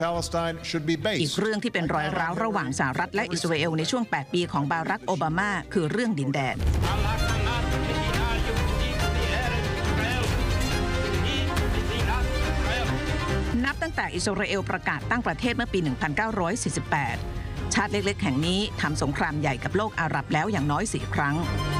อีกเรื่องที่เป็นรอยร้าวระหว่างสหรัฐและอิสราเอลในช่วง 8 ปีของบารัก โอบามาคือเรื่องดินแดนนับตั้งแต่อิสราเอลประกาศตั้งประเทศเมื่อปี 1948 ชาติเล็กๆแห่งนี้ทำสงครามใหญ่กับโลกอาหรับแล้วอย่างน้อย 4 ครั้ง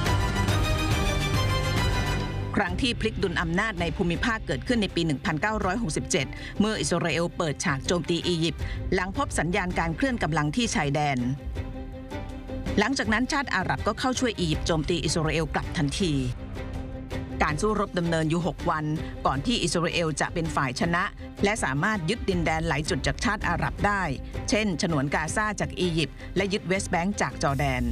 ครั้งที่พลิกดุลอำนาจในภูมิภาคเกิดขึ้นในปี 1967 เมื่ออิสราเอลเปิดฉากโจมตีอียิปต์หลังพบสัญญาณการเคลื่อนกำลังที่ชายแดนหลังจากนั้นชาติอาหรับก็เข้าช่วยอียิปต์โจมตีอิสราเอลกลับทันทีการสู้รบดำเนินอยู่ 6 วันก่อนที่อิสราเอลจะเป็นฝ่ายชนะและสามารถยึดดินแดนหลายจุดจากชาติอาหรับได้เช่นฉนวนกาซาจากอียิปต์และยึดเวสต์แบงก์จากจอร์แดน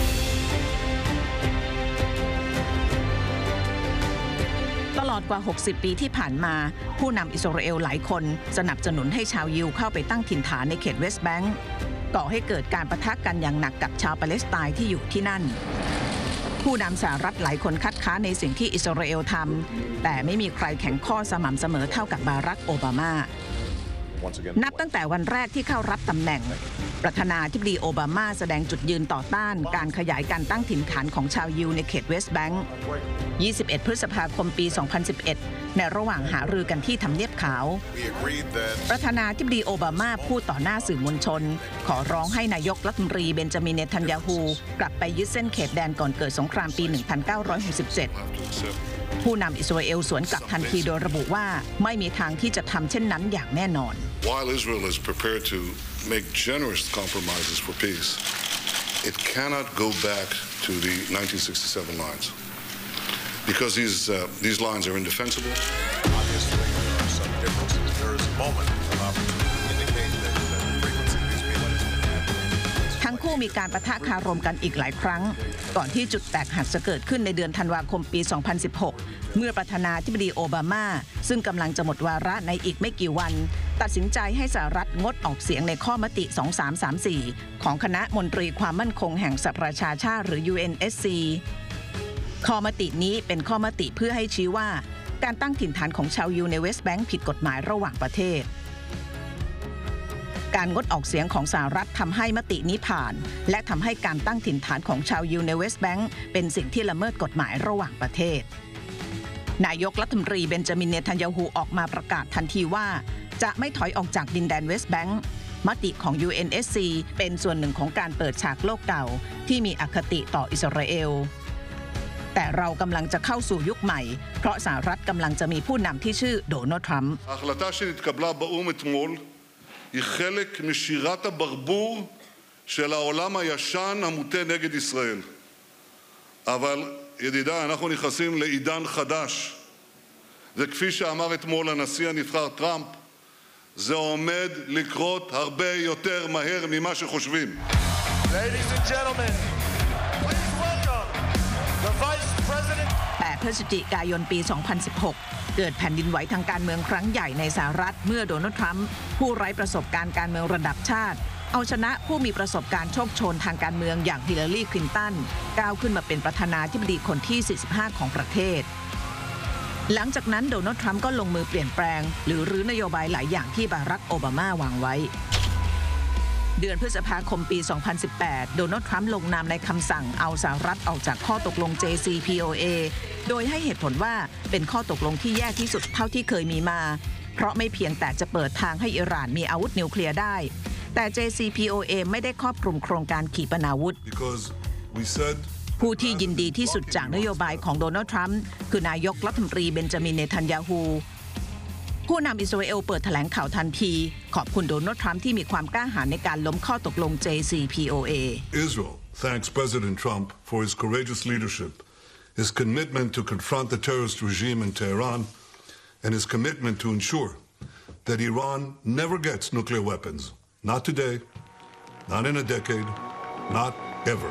ตลอดกว่า 60 ปีที่ผ่านมาผู้นำอิสราเอลหลายคนสนับสนุนให้ชาวยิวเข้าไปตั้งถิ่นฐานในเขตเวสต์แบงก์ก่อให้เกิดการปะทะกันอย่างหนักกับชาวปาเลสไตน์ที่อยู่ที่นั่นผู้นำสหรัฐหลายคนคัดค้านในสิ่งที่อิสราเอลทำแต่ไม่มีใครแข็งข้อสม่ำเสมอเท่ากับบารัก โอบามานับตั้งแต่วันแรกที่เข้ารับตำแหน่งประธานาธิบดีโอบามาแสดงจุดยืนต่อต้านการขยายการตั้งถิ่นฐานของชาวยิวในเขตเวสต์แบงก์ 21 พฤษภาคมปี 2011 ในระหว่างหารือกันที่ทำเนียบขาวประธานาธิบดีโอบามาพูดต่อหน้าสื่อมวลชนขอร้องให้นายกรัฐมนตรีเบนจามิน เนทันยาฮูกลับไปยึดเส้นเขตแดนก่อนเกิดสงครามปี 1967 ผู้นำอิสราเอลสวนกลับทันทีโดยระบุว่าไม่มีทางที่จะทำเช่นนั้นอย่างแน่นอน While Israel is prepared to make generous compromises for peace, it cannot go back to the 1967 lines because these lines are indefensible. Obviously, there are some differences. There is a moment of opportunity to indicate that the frequency of these meetings. ทั้งคู่มีการปะทะคารมกันอีกหลายครั้งก่อนที่จุดแตกหักจะเกิดขึ้นในเดือนธันวาคมปี 2016 เมื่อประธานาธิบดีโอบามาซึ่งกำลังจะหมดวาระในอีกไม่กี่วันตัดสินใจให้สหรัฐงดออกเสียงในข้อมติ 2334 ของคณะมนตรีความมั่นคงแห่งสหประชาชาติหรือ UNSC ข้อมตินี้เป็นข้อมติเพื่อให้ชี้ว่าการตั้งถิ่นฐานของชาวยิวในเวสต์แบงก์ผิดกฎหมายระหว่างประเทศการงดออกเสียงของสหรัฐทำให้มตินี้ผ่านและทำให้การตั้งถิ่นฐานของชาวยิวในเวสต์แบงก์เป็นสิ่งที่ละเมิดกฎหมายระหว่างประเทศนายกรัฐมนตรีเบนจามิน เนทันยาฮูออกมาประกาศทันทีว่าจะไม่ถอยออกจากดินแดนเวสต์แบงก์มติของ UNSC เป็นส่วนหนึ่งของการเปิดฉากโลกเก่าที่มีอคติต่ออิสราเอลแต่เรากำลังจะเข้าสู่ยุคใหม่เพราะสหรัฐกำลังจะมีผู้นำที่ชื่อโดนัลด์ทรัมป์ היא חלק משירת הברבור של העולם הישן המוטה נגד ישראל. אבל ידידיי, אנחנו נכנסים לעידן חדש. וכפי שאמר אתמול הנשיא הנבחר טראמפ, זה עומד לקרות הרבה יותר מהר ממה שחושבים. Ladies and gentlemen, please welcome the Vice President. 8 พฤศจิกายนปี 2016 เกิดแผ่นดินไหวทางการเมืองครั้งใหญ่ในสหรัฐเมื่อโดนัลด์ทรัมป์ผู้ไร้ประสบการณ์การเมืองระดับชาติเอาชนะผู้มีประสบการณ์โชคโชนทางการเมืองอย่างฮิลลารีคลินตันก้าวขึ้นมาเป็นประธานาธิบดีคนที่ 45 ของประเทศหลังจากนั้นโดนัลด์ทรัมป์ก็ลงมือเปลี่ยนแปลงหรือรื้อนโยบายหลายอย่างที่บารัก โอบามาวางไว้เดือนพฤษภาคมปี 2018 โดนัลด์ทรัมป์ลงนามในคำสั่งเอาสหรัฐออกจากข้อตกลง JCPOA โดยให้เหตุผลว่าเป็นข้อตกลงที่แย่ที่สุดเท่าที่เคยมีมาเพราะไม่เพียงแต่จะเปิดทางให้อิหร่านมีอาวุธนิวเคลียร์ได้แต่ JCPOA ไม่ได้ครอบคลุมโครงการขีปนาวุธผู้ที่ยินดีที่สุดจากนโยบายของโดนัลด์ทรัมป์คือนายกรัฐมนตรีเบนจามิน เนทันยาฮูผู้นำอิสราเอลเปิดแถลงข่าวทันทีขอบคุณโดนัลด์ทรัมป์ที่มีความกล้าหาญในการล้มข้อตกลง JCPOA Israel thanks President Trump for his courageous leadership, his commitment to confront the terrorist regime in Tehran, and his commitment to ensure that Iran never gets nuclear weapons. Not today, not in a decade, not ever.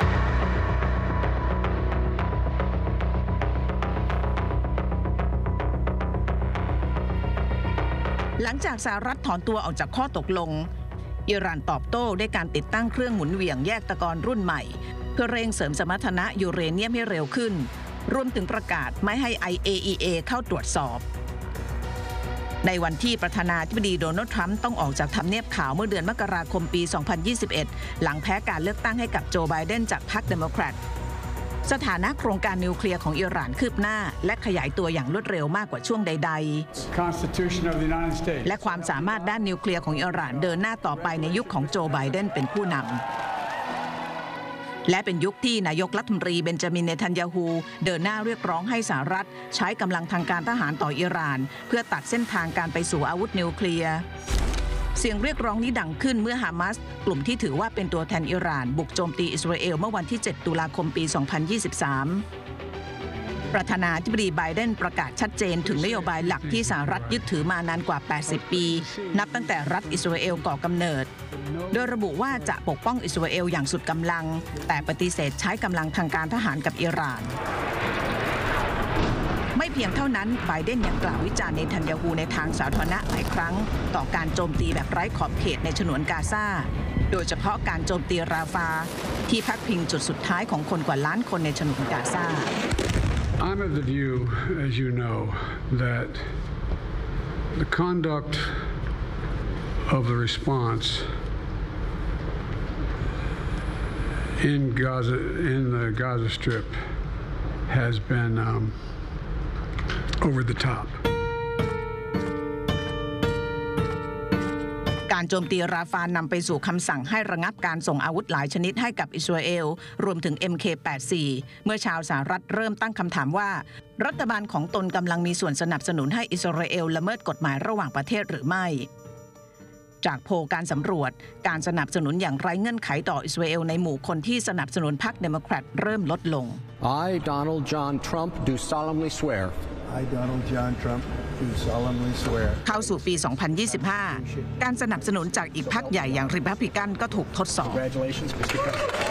หลังจากสหรัฐถอนตัวออกจากข้อตกลงอิหร่านตอบโต้ด้วยการติดตั้งเครื่องหมุนเหวี่ยงแยกตะกอนรุ่นใหม่เพื่อเร่งเสริมสมรรถนะยูเรเนียมให้เร็วขึ้นรวมถึงประกาศไม่ให้ IAEA เข้าตรวจสอบในวันที่ประธานาธิบดีโดนัลด์ทรัมป์ต้องออกจากทำเนียบขาวเมื่อเดือนมกราคมปี 2021 หลังแพ้การเลือกตั้งให้กับโจไบเดนจากพรรคเดโมแครตสถานะโครงการนิวเคลียร์ของอิหร่านคืบหน้าและขยายตัวอย่างรวดเร็วมากกว่าช่วงใดๆและความสามารถด้านนิวเคลียร์ของอิหร่านเดินหน้าต่อไปในยุคของโจไบเดนเป็นผู้นำและเป็นยุคที่นายกรัฐมนตรีเบนจามิน เนทันยาฮูเดินหน้าเรียกร้องให้สหรัฐใช้กำลังทางการทหารต่ออิหร่านเพื่อตัดเส้นทางการไปสู่อาวุธนิวเคลียร์เสียงเรียกร้องนี้ดังขึ้นเมื่อฮามาสกลุ่มที่ถือว่าเป็นตัวแทนอิหร่านบุกโจมตีอิสราเอลเมื่อวันที่ 7 ตุลาคมปี 2023 ประธานาธิบดีไบเดนประกาศชัดเจนถึงนโยบายหลักที่สหรัฐยึดถือมานานกว่า 80 ปี นับตั้งแต่รัฐอิสราเอลก่อกำเนิดโดยระบุว่าจะปกป้องอิสราเอลอย่างสุดกำลังแต่ปฏิเสธใช้กำลังทางการทหารกับอิหร่านไม่เพียงเท่านั้นไบเดนยังกล่าววิจารณ์เนทันยาฮูในทางสาธารณะหลายครั้งต่อการโจมตีแบบไร้ขอบเขตในฉนวนกาซาโดยเฉพาะการโจมตีราฟาที่พักพิงจุดสุดท้ายของคนกว่าล้านคนในฉนวนกาซา I'm of the view, as you know, that the conduct of the response in the Gaza Strip has been over the top. การโจมตีราฟานำไปสู่คำสั่งให้ระงับการส่งอาวุธหลายชนิดให้กับอิสราเอลรวมถึง MK-84 เมื่อชาวสหรัฐเริ่มตั้งคำถามว่ารัฐบาลของตนกำลังมีส่วนสนับสนุนให้อิสราเอลละเมิดกฎหมายระหว่างประเทศหรือไม่จากโพลการสำรวจการสนับสนุนอย่างไร้เงื่อนไขต่ออิสราเอลในหมู่คนที่สนับสนุนพรรคเดโมแครตเริ่มลดลง I, Donald John Trump, do solemnly swear. I, Donald John Trump, do solemnly swear. เข้าสู่ปี 2025 การสนับสนุนจากอีกพรรคใหญ่อย่างริพับลิกันก็ถูกทดสอบ Congratulations, Mr. President.